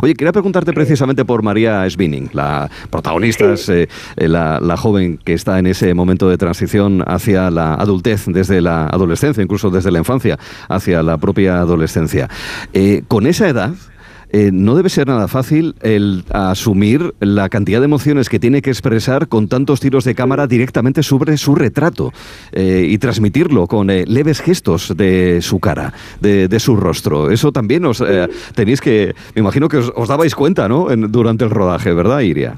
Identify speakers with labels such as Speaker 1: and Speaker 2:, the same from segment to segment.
Speaker 1: Oye, quería preguntarte precisamente por María Svinning, la protagonista,
Speaker 2: Sí.
Speaker 1: la joven que está en ese momento de transición hacia la adultez, desde la adolescencia, incluso desde la infancia, hacia la propia adolescencia. Con esa edad, no debe ser nada fácil el asumir la cantidad de emociones que tiene que expresar con tantos tiros de cámara directamente sobre su retrato y transmitirlo con leves gestos de su cara, de su rostro. Eso también os tenéis que... Me imagino que os dabais cuenta, ¿no? Durante el rodaje, ¿verdad, Iria?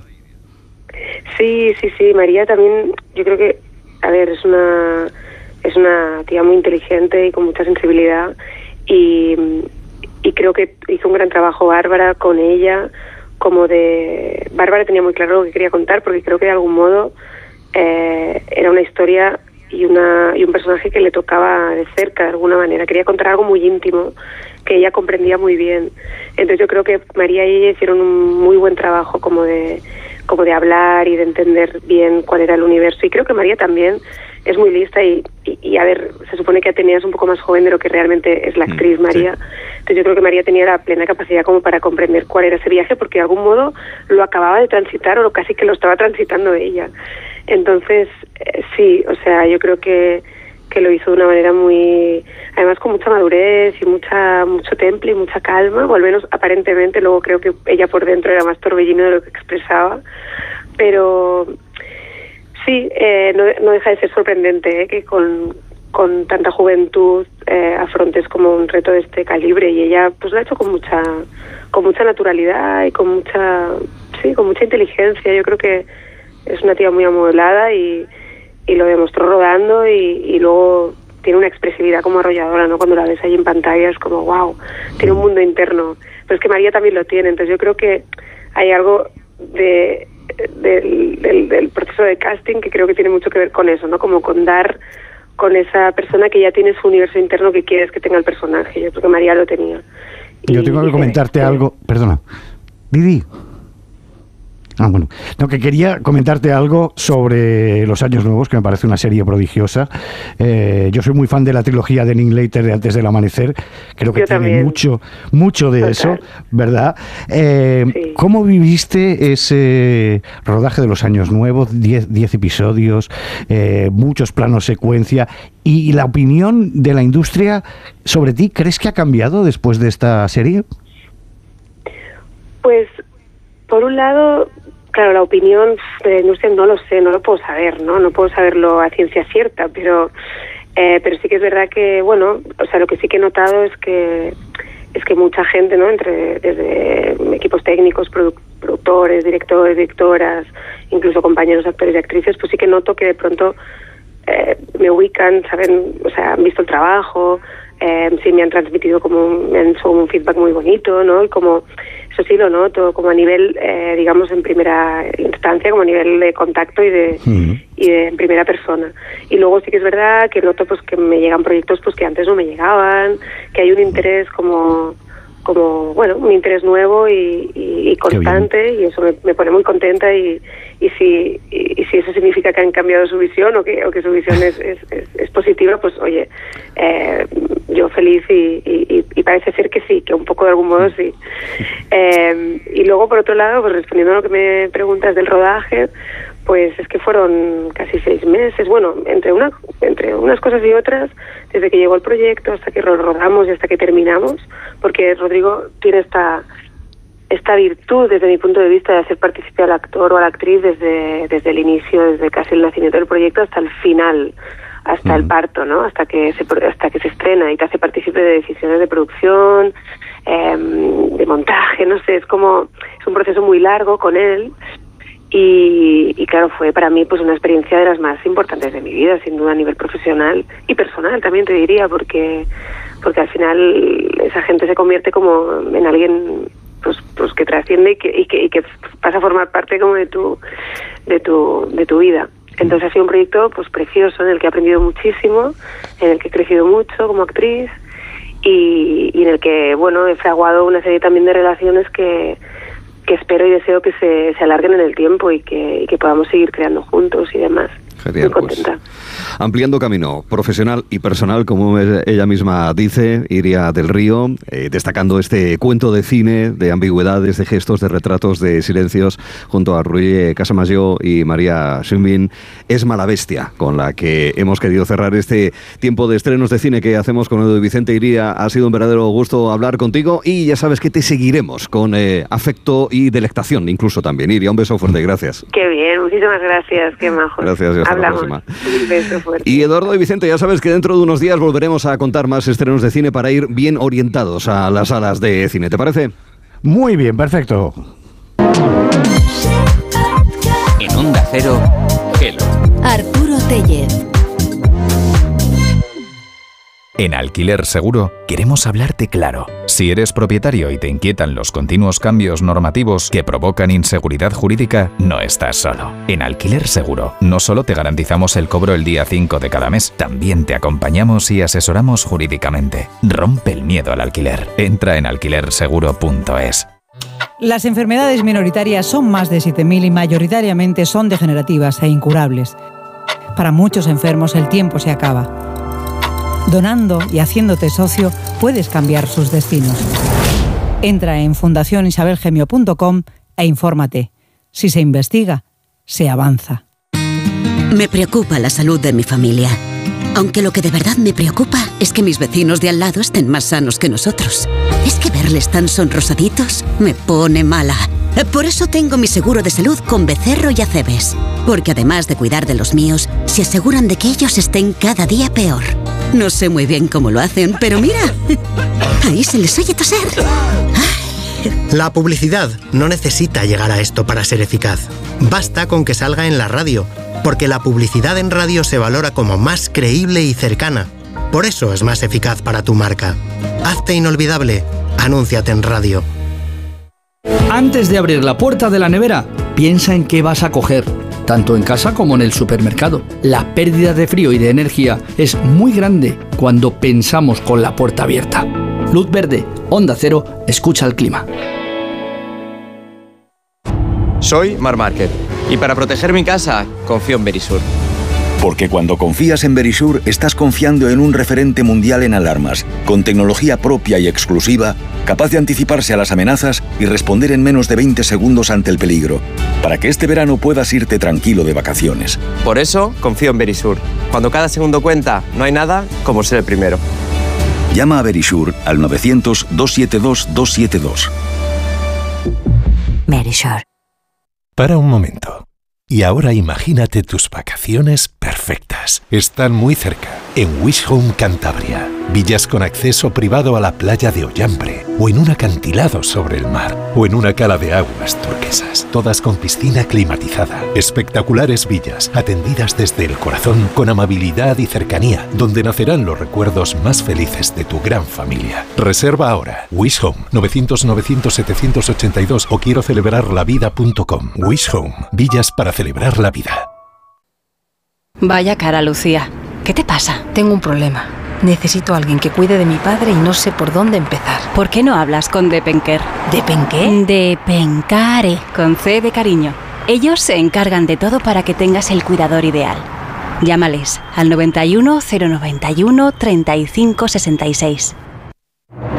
Speaker 2: Sí, María también, yo creo que, a ver, es una tía muy inteligente y con mucha sensibilidad y creo que hizo un gran trabajo Bárbara con ella, Bárbara tenía muy claro lo que quería contar, porque creo que de algún modo era una historia y un personaje que le tocaba de cerca de alguna manera. Quería contar algo muy íntimo que ella comprendía muy bien. Entonces yo creo que María y ella hicieron un muy buen trabajo como de hablar y de entender bien cuál era el universo, y creo que María también es muy lista y a ver, se supone que Atenea es un poco más joven de lo que realmente es la actriz María. Sí. Entonces yo creo que María tenía la plena capacidad como para comprender cuál era ese viaje, porque de algún modo lo acababa de transitar o casi que lo estaba transitando ella. Entonces sí, o sea, yo creo que lo hizo de una manera muy, además con mucha madurez y mucho temple y mucha calma, o al menos aparentemente. Luego creo que ella por dentro era más torbellino de lo que expresaba, pero sí, no deja de ser sorprendente que con tanta juventud afrontes como un reto de este calibre, y ella pues lo ha hecho con mucha naturalidad y con mucha inteligencia. Yo creo que es una tía muy amueblada y lo demostró rodando, y luego tiene una expresividad como arrolladora, ¿no? Cuando la ves ahí en pantalla es como wow, tiene un mundo interno. Pero es que María también lo tiene, entonces yo creo que hay algo del proceso de casting que creo que tiene mucho que ver con eso, ¿no? Como con dar con esa persona que ya tiene su universo interno que quieres que tenga el personaje. Yo creo que María lo tenía.
Speaker 3: Yo tengo que comentarte algo, perdona, Didi. Bueno, no, que quería comentarte algo sobre Los Años Nuevos, que me parece una serie prodigiosa. Yo soy muy fan de la trilogía de Linklater de Antes del Amanecer. Creo que tiene mucho de eso, ¿verdad? Sí. ¿Cómo viviste ese rodaje de Los Años Nuevos? 10 episodios, muchos planos secuencia. ¿Y la opinión de la industria sobre ti, crees que ha cambiado después de esta serie?
Speaker 2: Pues, por un lado, claro, la opinión de la industria no lo sé, no lo puedo saber, ¿no? No puedo saberlo a ciencia cierta, pero sí que es verdad que, bueno, o sea, lo que sí que he notado es que mucha gente, ¿no? Desde equipos técnicos, productores, directores, directoras, incluso compañeros actores y actrices, pues sí que noto que de pronto me ubican, saben, o sea, han visto el trabajo, sí me han transmitido me han hecho un feedback muy bonito, ¿no? Y como eso sí lo noto, como a nivel, digamos, en primera instancia, como a nivel de contacto y de en primera persona. Y luego sí que es verdad que noto pues que me llegan proyectos pues que antes no me llegaban, que hay un interés como bueno, un interés nuevo y constante, y eso me pone muy contenta, y si eso significa que han cambiado su visión o que su visión es positiva, pues oye, yo feliz, y parece ser que sí, que un poco de algún modo sí. Y luego por otro lado, pues respondiendo a lo que me preguntas del rodaje, pues es que fueron casi 6 meses, bueno, entre unas cosas y otras, desde que llegó el proyecto hasta que lo rodamos y hasta que terminamos, porque Rodrigo tiene esta virtud, desde mi punto de vista, de hacer partícipe al actor o a la actriz desde el inicio, desde casi el nacimiento del proyecto hasta el final, hasta el parto, ¿no? Hasta que se estrena, y te hace partícipe de decisiones de producción, de montaje, no sé, es un proceso muy largo con él. Y claro, fue para mí pues una experiencia de las más importantes de mi vida, sin duda, a nivel profesional y personal también, te diría, porque al final esa gente se convierte como en alguien pues que trasciende y que pasa a formar parte como de tu vida. Entonces ha sido un proyecto pues precioso, en el que he aprendido muchísimo, en el que he crecido mucho como actriz, y en el que, bueno, he fraguado una serie también de relaciones que espero y deseo que se alarguen en el tiempo, y que podamos seguir creando juntos y demás.
Speaker 1: Genial,
Speaker 2: muy contenta.
Speaker 1: Pues, ampliando camino profesional y personal, como ella misma dice, Iria del Río, destacando este cuento de cine, de ambigüedades, de gestos, de retratos, de silencios, junto a Rui Casamayor y María Schunbin. Es Mala Bestia, con la que hemos querido cerrar este tiempo de estrenos de cine que hacemos con Edu y Vicente. Iria, ha sido un verdadero gusto hablar contigo y ya sabes que te seguiremos con afecto y delectación, incluso también. Iria, un beso fuerte, gracias.
Speaker 2: Qué bien, muchísimas gracias, qué majo.
Speaker 1: Gracias y hasta
Speaker 2: Hablamos.
Speaker 1: la próxima.
Speaker 2: Un beso fuerte.
Speaker 1: Y Eduardo y Vicente, ya sabes que dentro de unos días volveremos a contar más estrenos de cine para ir bien orientados a las salas de cine. ¿Te parece?
Speaker 3: Muy bien, perfecto.
Speaker 4: En Onda Cero, Hello.
Speaker 5: Arturo Tellez.
Speaker 6: En Alquiler Seguro queremos hablarte claro. Si eres propietario y te inquietan los continuos cambios normativos que provocan inseguridad jurídica, no estás solo. En Alquiler Seguro no solo te garantizamos el cobro el día 5 de cada mes, también te acompañamos y asesoramos jurídicamente. Rompe el miedo al alquiler. Entra en alquilerseguro.es.
Speaker 7: Las enfermedades minoritarias son más de 7.000 y mayoritariamente son degenerativas e incurables. Para muchos enfermos el tiempo se acaba. Donando y haciéndote socio puedes cambiar sus destinos. Entra en fundacionisabelgemio.com e infórmate. Si se investiga, se avanza.
Speaker 5: Me preocupa la salud de mi familia. Aunque lo que de verdad me preocupa es que mis vecinos de al lado estén más sanos que nosotros. Es que verles tan sonrosaditos me pone mala. Por eso tengo mi seguro de salud con Becerro y Acebes. Porque además de cuidar de los míos, se aseguran de que ellos estén cada día peor. No sé muy bien cómo lo hacen, pero mira, ahí se les oye toser.
Speaker 8: La publicidad no necesita llegar a esto para ser eficaz. Basta con que salga en la radio, porque la publicidad en radio se valora como más creíble y cercana. Por eso es más eficaz para tu marca. Hazte inolvidable. Anúnciate en radio.
Speaker 9: Antes de abrir la puerta de la nevera, piensa en qué vas a coger, tanto en casa como en el supermercado. La pérdida de frío y de energía es muy grande cuando pensamos con la puerta abierta. Luz verde, Onda Cero, escucha el clima.
Speaker 10: Soy Marc Márquez y para proteger mi casa confío en Verisur.
Speaker 11: Porque cuando confías en Verisur, estás confiando en un referente mundial en alarmas, con tecnología propia y exclusiva, capaz de anticiparse a las amenazas y responder en menos de 20 segundos ante el peligro, para que este verano puedas irte tranquilo de vacaciones.
Speaker 10: Por eso confío en Verisur. Cuando cada segundo cuenta, no hay nada como ser el primero.
Speaker 11: Llama a Verisur al 900-272-272.
Speaker 5: Verisur.
Speaker 12: Para un momento. Y ahora imagínate tus vacaciones perfectas. Están muy cerca, en Wish Home Cantabria. Villas con acceso privado a la playa de Ollambre, o en un acantilado sobre el mar, o en una cala de aguas turquesas, todas con piscina climatizada. Espectaculares villas, atendidas desde el corazón con amabilidad y cercanía, donde nacerán los recuerdos más felices de tu gran familia. Reserva ahora. Wish Home, 900-900-782 o quiero celebrarlavida.com. Wish Home, villas para celebrar la vida.
Speaker 13: Vaya cara, Lucía. ¿Qué te pasa? Tengo un problema. Necesito a alguien que cuide de mi padre y no sé por dónde empezar.
Speaker 14: ¿Por qué no hablas con Depenker?
Speaker 13: ¿Depenqué?
Speaker 14: Depencare, con C de cariño. Ellos se encargan de todo para que tengas el cuidador ideal. Llámales al 91 091 35 66.